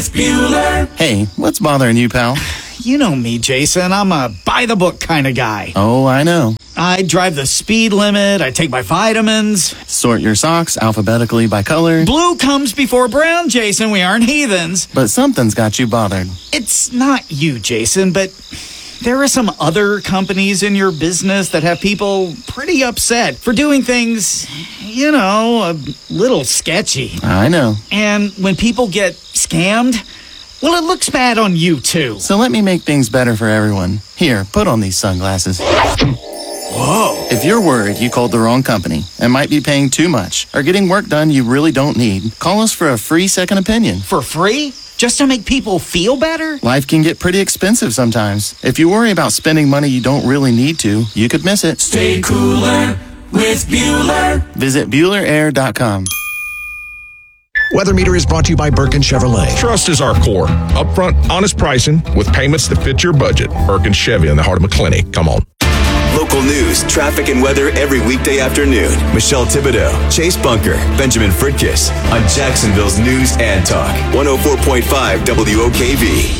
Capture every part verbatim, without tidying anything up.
with Bueller. Hey, what's bothering you, pal? You know me, Jason. I'm a by-the-book kind of guy. Oh, I know. I drive the speed limit. I take my vitamins. Sort your socks alphabetically by color. Blue comes before brown, Jason. We aren't heathens. But something's got you bothered. It's not you, Jason, but there are some other companies in your business that have people pretty upset for doing things, you know, a little sketchy. I know. And when people get scammed, well, it looks bad on you, too. So let me make things better for everyone. Here, put on these sunglasses. Whoa. If you're worried you called the wrong company and might be paying too much or getting work done you really don't need, call us for a free second opinion. For free? Just to make people feel better? Life can get pretty expensive sometimes. If you worry about spending money you don't really need to, you could miss it. Stay cooler with Bueller. Visit Bueller Air dot com. Weather Meter is brought to you by Birkin Chevrolet. Trust is our core. Upfront, honest pricing with payments that fit your budget. Birkin Chevy in the heart of McClinney. Come on. Local news, traffic, and weather every weekday afternoon. Michelle Thibodeau, Chase Bunker, Benjamin Fritkiss on Jacksonville's News and Talk. one oh four point five W O K V.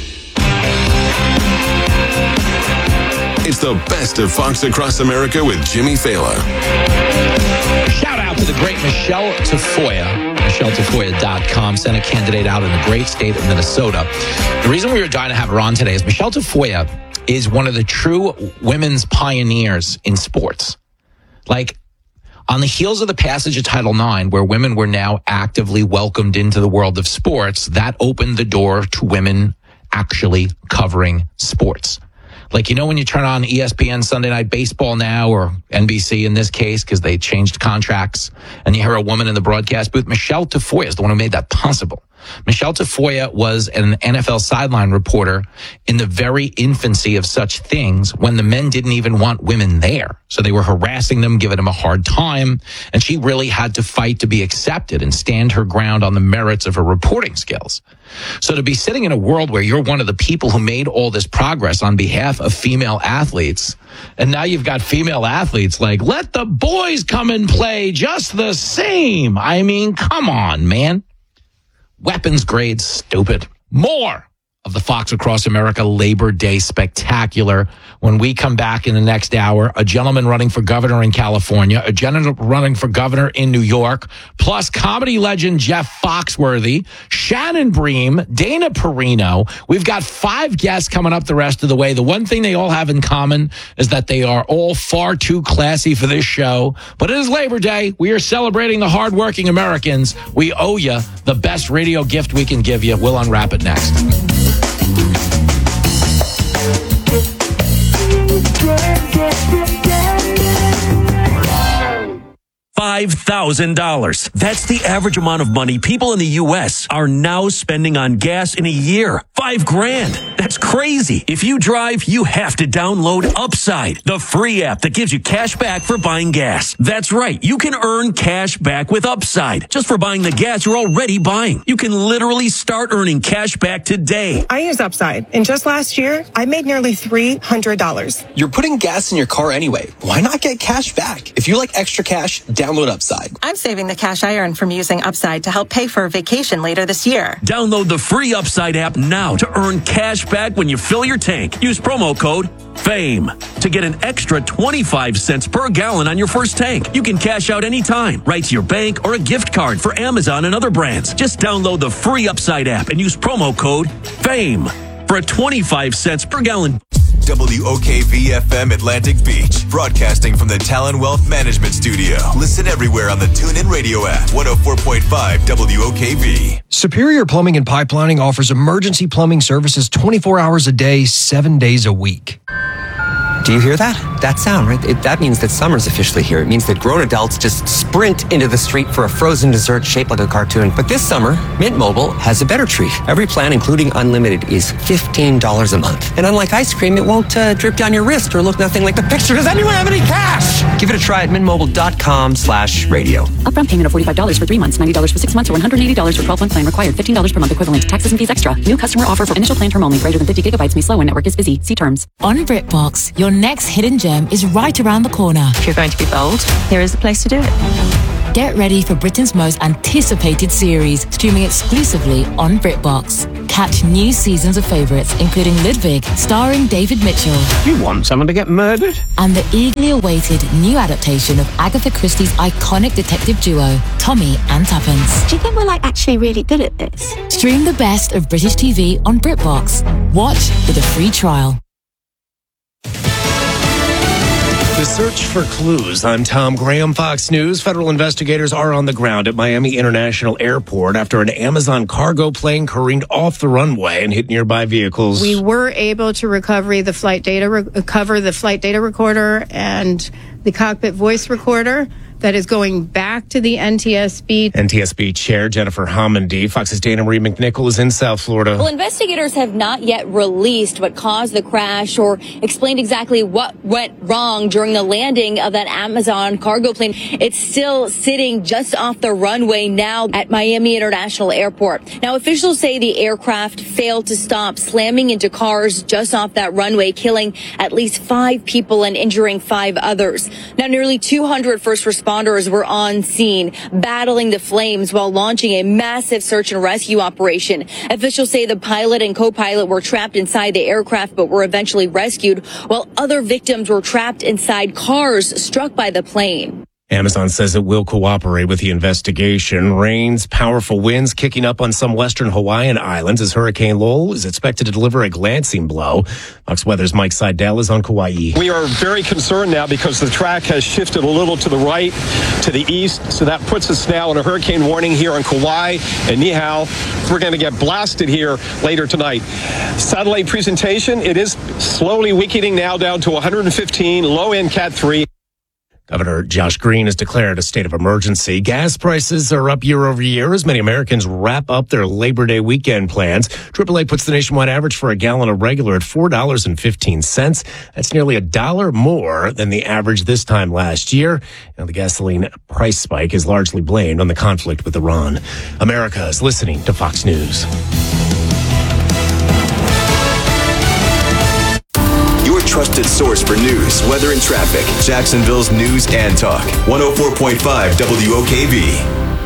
It's the best of Fox Across America with Jimmy Fallon. Shout out to the great Michelle Tafoya. Michelle Tafoya dot com, Senate candidate out in the great state of Minnesota. The reason we were dying to have her on today is Michelle Tafoya is one of the true women's pioneers in sports. Like, on the heels of the passage of Title nine, where women were now actively welcomed into the world of sports, that opened the door to women actually covering sports. Like, you know, when you turn on E S P N Sunday Night Baseball now, or N B C in this case, because they changed contracts, and you hear a woman in the broadcast booth, Michelle Tafoya is the one who made that possible. Michelle Tafoya was an N F L sideline reporter in the very infancy of such things when the men didn't even want women there. So they were harassing them, giving them a hard time. And she really had to fight to be accepted and stand her ground on the merits of her reporting skills. So to be sitting in a world where you're one of the people who made all this progress on behalf of female athletes, and now you've got female athletes like, let the boys come and play just the same. I mean, come on, man. Weapons grade stupid. More of the Fox Across America Labor Day Spectacular. When we come back in the next hour, a gentleman running for governor in California, a gentleman running for governor in New York, plus comedy legend Jeff Foxworthy, Shannon Bream, Dana Perino. We've got five guests coming up the rest of the way. The one thing they all have in common is that they are all far too classy for this show. But it is Labor Day. We are celebrating the hardworking Americans. We owe you the best radio gift we can give you. We'll unwrap it next. five thousand dollars. That's the average amount of money people in the U S are now spending on gas in a year. Five grand. That's crazy. If you drive, you have to download Upside, the free app that gives you cash back for buying gas. That's right. You can earn cash back with Upside just for buying the gas you're already buying. You can literally start earning cash back today. I use Upside, and just last year, I made nearly three hundred dollars. You're putting gas in your car anyway. Why not get cash back? If you like extra cash, download Upside. I'm saving the cash I earn from using Upside to help pay for a vacation later this year. Download the free Upside app now to earn cash back when you fill your tank. Use promo code FAME to get an extra twenty-five cents per gallon on your first tank. You can cash out anytime, right to your bank or a gift card for Amazon and other brands. Just download the free Upside app and use promo code FAME for a twenty-five cents per gallon. W O K V F M Atlantic Beach, broadcasting from the Talon Wealth Management Studio. Listen everywhere on the TuneIn Radio app. one oh four point five W O K V. Superior Plumbing and Pipelining offers emergency plumbing services twenty-four hours a day, seven days a week. Do you hear that? That sound, right? It, that means that summer's officially here. It means that grown adults just sprint into the street for a frozen dessert shaped like a cartoon. But this summer, Mint Mobile has a better treat. Every plan, including unlimited, is fifteen dollars a month. And unlike ice cream, it won't uh, drip down your wrist or look nothing like the picture. Does anyone have any cash? Give it a try at mintmobile.com slash radio. Upfront payment of forty-five dollars for three months, ninety dollars for six months, or one hundred eighty dollars for twelve-month plan required. fifteen dollars per month equivalent. Taxes and fees extra. New customer offer for initial plan term only. Greater than fifty gigabytes may slow when network is busy. See terms. On BritBox, your next hidden gem is right around the corner. If you're going to be bold, here is the place to do it. Get ready for Britain's most anticipated series, streaming exclusively on BritBox. Catch new seasons of favourites, including Ludwig, starring David Mitchell. You want someone to get murdered? And the eagerly awaited new adaptation of Agatha Christie's iconic detective duo, Tommy and Tuppence. Do you think we're like actually really good at this? Stream the best of British T V on BritBox. Watch with a free trial. The search for clues. I'm Tom Graham, Fox News. Federal investigators are on the ground at Miami International Airport after an Amazon cargo plane careened off the runway and hit nearby vehicles. We were able to recover the flight data, recover the flight data recorder and the cockpit voice recorder. That is going back to the N T S B. N T S B Chair Jennifer Homendy. Fox's Dana Marie McNichol is in South Florida. Well, investigators have not yet released what caused the crash or explained exactly what went wrong during the landing of that Amazon cargo plane. It's still sitting just off the runway now at Miami International Airport. Now, officials say the aircraft failed to stop, slamming into cars just off that runway, killing at least five people and injuring five others. Now, nearly two hundred first responders Responders were on scene, battling the flames while launching a massive search and rescue operation. Officials say the pilot and co-pilot were trapped inside the aircraft but were eventually rescued, while other victims were trapped inside cars struck by the plane. Amazon says it will cooperate with the investigation. Rains, powerful winds kicking up on some western Hawaiian islands as Hurricane Lowell is expected to deliver a glancing blow. Fox Weather's Mike Seidel is on Kauai. We are very concerned now because the track has shifted a little to the right, to the east, so that puts us now in a hurricane warning here on Kauai and Niihau. We're going to get blasted here later tonight. Satellite presentation, it is slowly weakening now down to one hundred fifteen, low end Cat three. Governor Josh Green has declared a state of emergency. Gas prices are up year over year as many Americans wrap up their Labor Day weekend plans. triple A puts the nationwide average for a gallon of regular at four dollars and fifteen cents. That's nearly a dollar more than the average this time last year. Now, the gasoline price spike is largely blamed on the conflict with Iran. America is listening to Fox News. Your trusted source for news, weather, and traffic. Jacksonville's News and Talk. one oh four point five W O K V.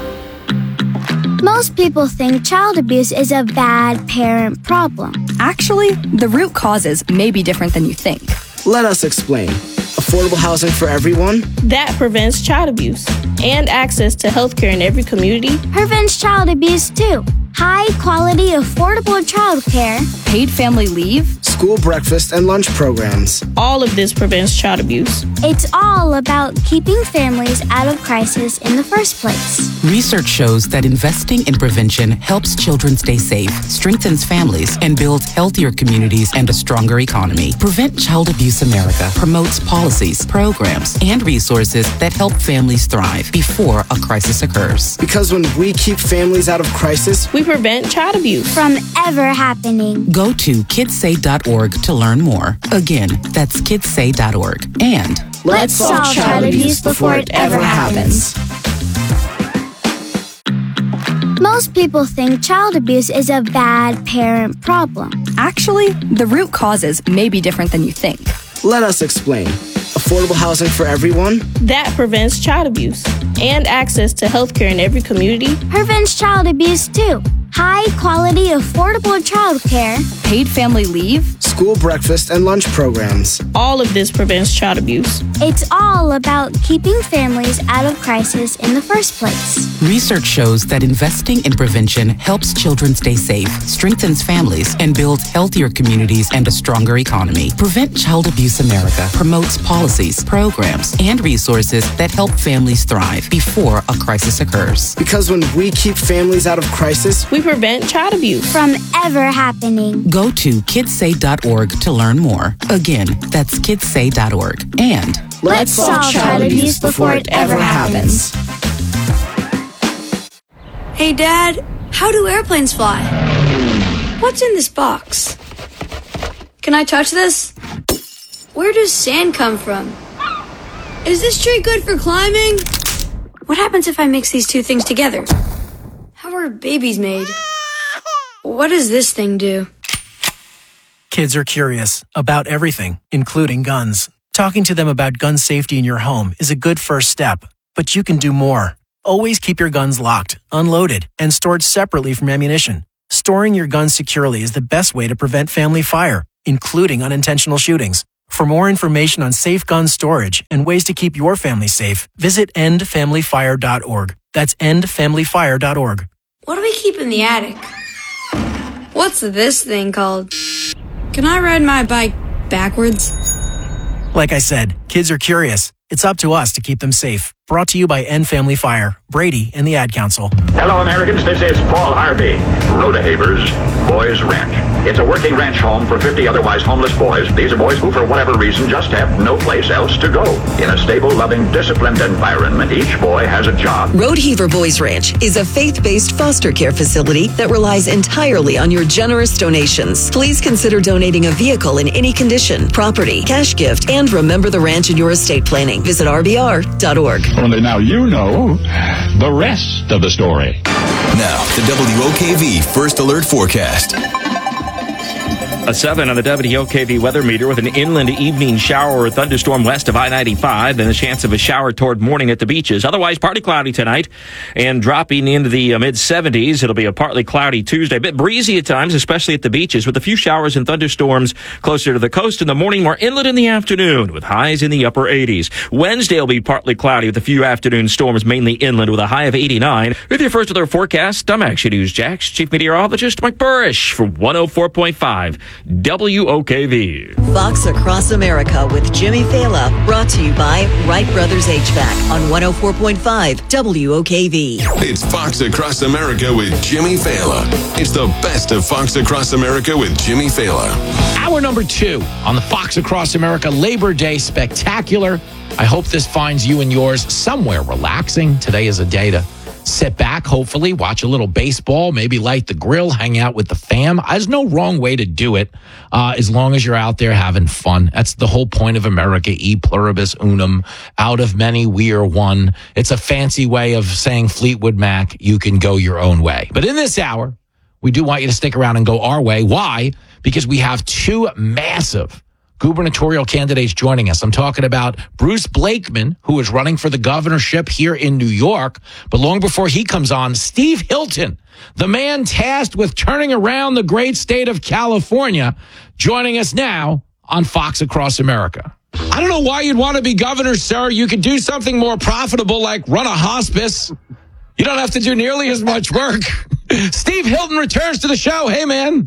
Most people think child abuse is a bad parent problem. Actually, the root causes may be different than you think. Let us explain. Affordable housing for everyone? That prevents child abuse. And access to health care in every community. Prevents child abuse too. High quality, affordable child care. Paid family leave. School breakfast and lunch programs. All of this prevents child abuse. It's all about keeping families out of crisis in the first place. Research shows that investing in prevention helps children stay safe, strengthens families, and builds healthier communities and a stronger economy. Prevent Child Abuse America promotes policies, programs, and resources that help families thrive before a crisis occurs. Because when we keep families out of crisis, we prevent child abuse from ever happening. Go to kids say dot org to learn more. Again, that's kids say dot org. And let's solve child abuse before it ever happens. Most people think child abuse is a bad parent problem. Actually, the root causes may be different than you think. Let us explain. Affordable housing for everyone? That prevents child abuse. And access to health care in every community. Prevents child abuse too. High quality, affordable child care. Paid family leave. School breakfast and lunch programs. All of this prevents child abuse. It's all about keeping families out of crisis in the first place. Research shows that investing in prevention helps children stay safe, strengthens families, and builds healthier communities and a stronger economy. Prevent Child Abuse America promotes policies, programs, and resources that help families thrive before a crisis occurs. Because when we keep families out of crisis, we prevent child abuse from ever happening. Go to kids say dot org to learn more. Again, that's kids say dot org. And let's solve child abuse before it ever happens. Hey, Dad, how do airplanes fly? What's in this box? Can I touch this? Where does sand come from? Is this tree good for climbing? What happens if I mix these two things together? How are babies made? What does this thing do? Kids are curious about everything, including guns. Talking to them about gun safety in your home is a good first step, but you can do more. Always keep your guns locked, unloaded, and stored separately from ammunition. Storing your guns securely is the best way to prevent family fire, including unintentional shootings. For more information on safe gun storage and ways to keep your family safe, visit end family fire dot org. That's end family fire dot org. What do we keep in the attic? What's this thing called? Can I ride my bike backwards? Like I said, kids are curious. It's up to us to keep them safe. Brought to you by End Family Fire, Brady, and the Ad Council. Hello, Americans. This is Paul Harvey. Rodehaver's Boys Ranch. It's a working ranch home for fifty otherwise homeless boys. These are boys who, for whatever reason, just have no place else to go. In a stable, loving, disciplined environment, each boy has a job. Rodeheaver Boys Ranch is a faith-based foster care facility that relies entirely on your generous donations. Please consider donating a vehicle in any condition, property, cash gift, and remember the ranch in your estate planning. Visit R B R dot org. Only now you know the rest of the story. Now, the W O K V First Alert Forecast. A seven on the W O K V weather meter with an inland evening shower or thunderstorm west of I ninety-five, and a chance of a shower toward morning at the beaches. Otherwise, partly cloudy tonight and dropping into the uh, mid seventies. It'll be a partly cloudy Tuesday, a bit breezy at times, especially at the beaches, with a few showers and thunderstorms closer to the coast in the morning, more inland in the afternoon, with highs in the upper eighties. Wednesday will be partly cloudy with a few afternoon storms, mainly inland, with a high of eighty-nine. With your first alert forecast, I'm Action News Jax Chief Meteorologist Mike Burrish for one oh four point five. W O K V. Fox Across America with Jimmy Fela, brought to you by Wright Brothers H V A C on one oh four point five W O K V. It's Fox Across America with Jimmy Fela. It's the best of Fox Across America with Jimmy Fela. Hour number two on the Fox Across America Labor Day Spectacular. I hope this finds you and yours somewhere relaxing. Today is a day to sit back, hopefully, watch a little baseball, maybe light the grill, hang out with the fam. There's no wrong way to do it, uh, as long as you're out there having fun. That's the whole point of America, e pluribus unum. Out of many, we are one. It's a fancy way of saying Fleetwood Mac, you can go your own way. But in this hour, we do want you to stick around and go our way. Why? Because we have two massive gubernatorial candidates joining us. I'm talking about Bruce Blakeman, who is running for the governorship here in New York. But long before he comes on, Steve Hilton, the man tasked with turning around the great state of California, joining us now on Fox Across America. I don't know why you'd want to be governor, sir. You could do something more profitable, like run a hospice. You don't have to do nearly as much work. Steve Hilton returns to the show. Hey, man.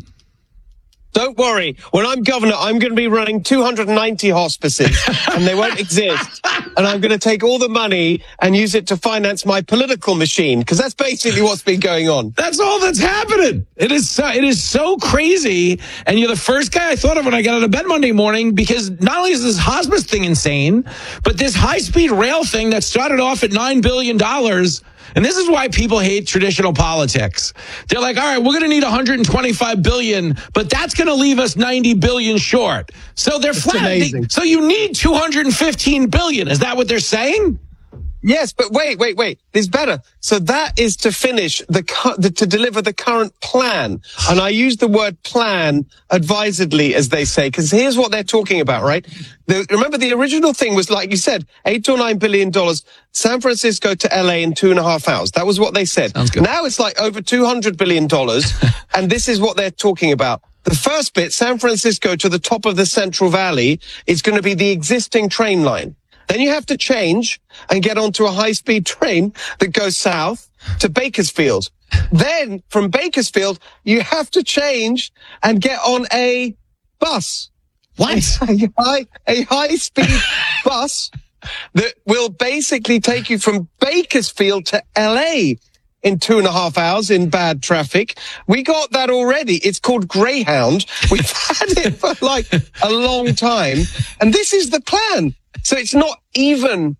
Don't worry. When I'm governor, I'm going to be running two hundred ninety hospices, and they won't exist. And I'm going to take all the money and use it to finance my political machine, because that's basically what's been going on. That's all that's happening. It is so, it is so crazy. And you're the first guy I thought of when I got out of bed Monday morning, because not only is this hospice thing insane, but this high-speed rail thing that started off at nine billion dollars. And this is why people hate traditional politics. They're like, all right, we're going to need one hundred twenty-five billion dollars, but that's going to leave us ninety billion dollars short. So they're flat. They, so you need two hundred fifteen billion dollars. Is that what they're saying? Yes, but wait, wait, wait. There's better. So that is to finish the, the to deliver the current plan. And I use the word plan advisedly, as they say, because here's what they're talking about, right? The, remember, the original thing was, like you said, eight or nine billion dollars, San Francisco to L A in two and a half hours. That was what they said. Now it's like over two hundred billion dollars. And this is what they're talking about. The first bit, San Francisco to the top of the Central Valley, is going to be the existing train line. Then you have to change and get onto a high-speed train that goes south to Bakersfield. Then from Bakersfield, you have to change and get on a bus. What? A, high, a high-speed bus that will basically take you from Bakersfield to L A in two and a half hours in bad traffic. We got that already. It's called Greyhound. We've had it for like a long time. And this is the plan. So it's not even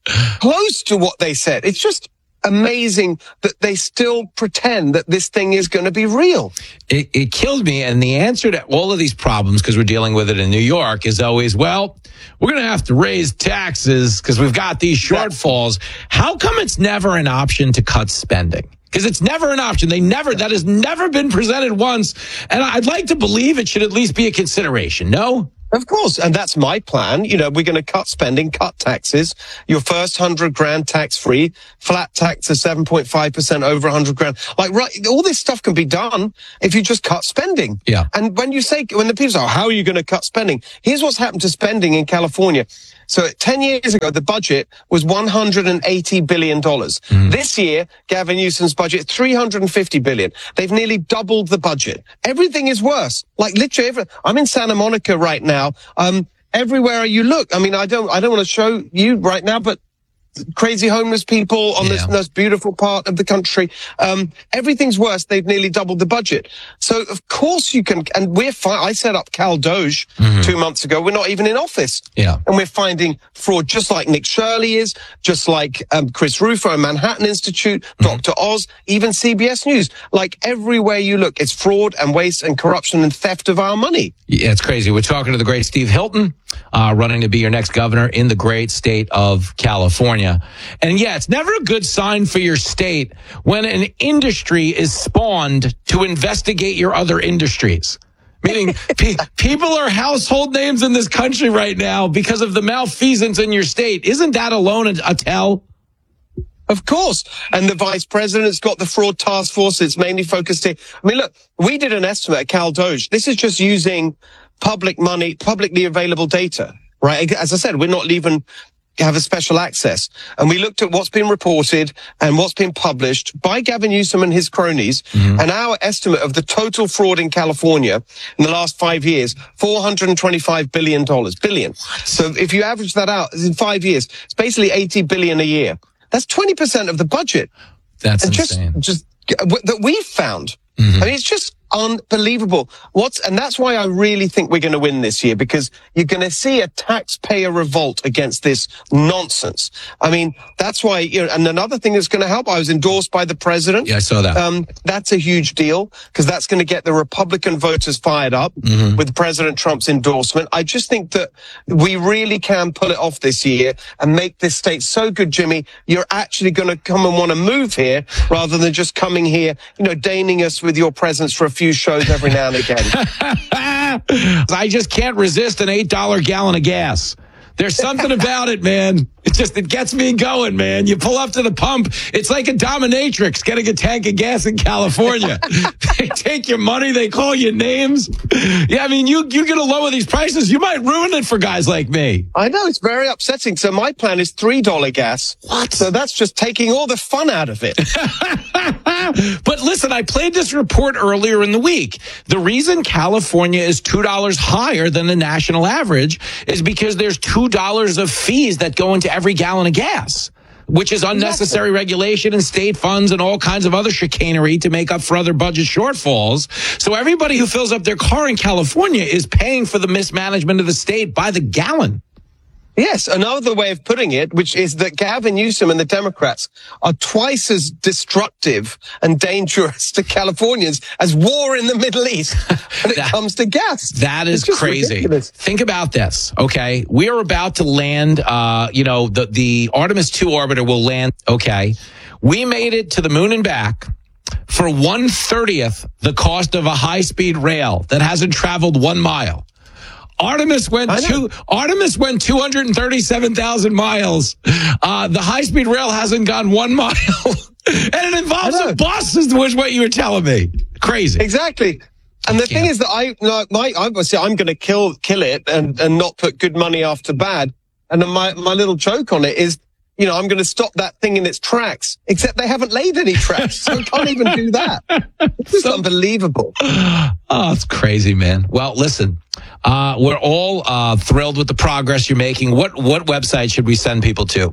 close to what they said. It's just amazing that they still pretend that this thing is going to be real. It, it killed me. And the answer to all of these problems, because we're dealing with it in New York, is always, well, we're going to have to raise taxes because we've got these shortfalls. How come it's never an option to cut spending? Because it's never an option. They never, that has never been presented once. And I'd like to believe it should at least be a consideration. No? Of course, and that's my plan. You know, we're going to cut spending, cut taxes. Your first hundred grand tax free, flat tax of seven point five percent over a hundred grand. Like, right, all this stuff can be done if you just cut spending. Yeah. And when you say, when the people say, oh, how are you going to cut spending? Here's what's happened to spending in California. So ten years ago, the budget was one hundred eighty billion dollars. Mm. This year, Gavin Newsom's budget, three hundred fifty billion dollars. They've nearly doubled the budget. Everything is worse. Like literally, every, I'm in Santa Monica right now. Um, everywhere you look, I mean, I don't, I don't want to show you right now, but crazy homeless people on yeah. this most beautiful part of the country. Um, everything's worse. They've nearly doubled the budget. So of course you can, and we're fine. I set up Cal Doge mm-hmm. two months ago. We're not even in office. Yeah. And we're finding fraud just like Nick Shirley is, just like um, Chris Rufo and Manhattan Institute, mm-hmm. Doctor Oz, even C B S News. Like everywhere you look, it's fraud and waste and corruption and theft of our money. Yeah, it's crazy. We're talking to the great Steve Hilton, uh, running to be your next governor in the great state of California. And yeah, it's never a good sign for your state when an industry is spawned to investigate your other industries. Meaning pe- people are household names in this country right now because of the malfeasance in your state. Isn't that alone a, a tell? Of course. And the vice president's got the fraud task force. It's mainly focused here. I mean, look, we did an estimate at Cal Doge. This is just using public money, publicly available data, right? As I said, we're not even have a special access. And we looked at what's been reported and what's been published by Gavin Newsom and his cronies. Mm-hmm. And our estimate of the total fraud in California in the last five years, four hundred twenty-five billion dollars. Billion. So if you average that out in five years, it's basically eighty billion dollars a year. That's twenty percent of the budget. That's and insane. Just, just that we've found. Mm-hmm. I mean, it's just unbelievable. What's, and that's why I really think we're going to win this year, because you're going to see a taxpayer revolt against this nonsense. I mean, that's why, you know, and another thing that's going to help, I was endorsed by the president. Yeah, I saw that. Um, that's a huge deal because that's going to get the Republican voters fired up mm-hmm. with President Trump's endorsement. I just think that we really can pull it off this year and make this state so good, Jimmy, you're actually going to come and want to move here rather than just coming here, you know, deigning us with your presence for a few shows every now and again. I just can't resist an eight dollar gallon of gas. There's something about it, man. It just, it gets me going, man. You pull up to the pump. It's like a dominatrix getting a tank of gas in California. They take your money. They call you names. Yeah, I mean, you, you're going to lower these prices. You might ruin it for guys like me. I know. It's very upsetting. So my plan is three dollar gas. What? So that's just taking all the fun out of it. But listen, I played this report earlier in the week. The reason California is two dollars higher than the national average is because there's two dollars of fees that go into every gallon of gas, which is unnecessary regulation and state funds and all kinds of other chicanery to make up for other budget shortfalls. So everybody who fills up their car in California is paying for the mismanagement of the state by the gallon. Yes, another way of putting it, which is that Gavin Newsom and the Democrats are twice as destructive and dangerous to Californians as war in the Middle East when it that, comes to gas. That is crazy. Ridiculous. Think about this, okay? We are about to land, uh, you know, the, the Artemis two orbiter will land, okay? We made it to the moon and back for one thirtieth the cost of a high-speed rail that hasn't traveled one mile. Artemis went two. Artemis went two hundred thirty-seven thousand miles. Uh, the high-speed rail hasn't gone one mile, and it involves a bus. Is what you were telling me. Crazy. Exactly. And the thing is that I, like, my, obviously, I'm going to kill kill it and and not put good money after bad. And then my my little joke on it is, you know, I'm going to stop that thing in its tracks, except they haven't laid any tracks, so I can't even do that. It's so unbelievable. Oh, it's crazy, man. Well, listen, uh, we're all uh, thrilled with the progress you're making. What what website should we send people to?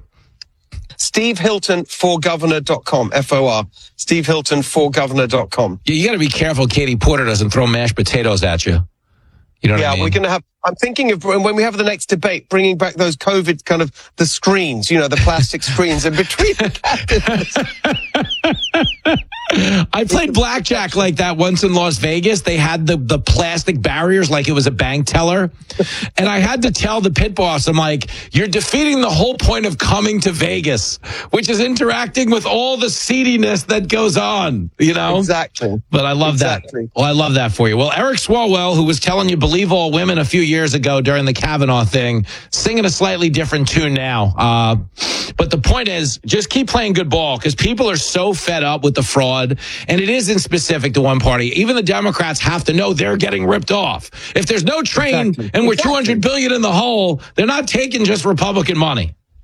Steve Hilton for governor dot com, F O R. Steve Hilton for governor dot com. You, you got to be careful Katie Porter doesn't throw mashed potatoes at you. You know what yeah, I mean? we're going to have, I'm thinking of when we have the next debate, bringing back those COVID kind of, the screens, you know, the plastic screens in between the candidates. I played blackjack like that once in Las Vegas. They had the, the plastic barriers like it was a bank teller. And I had to tell the pit boss, I'm like, you're defeating the whole point of coming to Vegas, which is interacting with all the seediness that goes on, you know? Exactly. But I love exactly. that. Well, I love that for you. Well, Eric Swalwell, who was telling you believe all women a few years years ago during the Kavanaugh thing, singing a slightly different tune now. Uh, but the point is, just keep playing good ball because people are so fed up with the fraud, and it isn't specific to one party. Even the Democrats have to know they're getting ripped off. If there's no train Exactly. and we're Exactly. two hundred billion dollars in the hole, they're not taking just Republican money.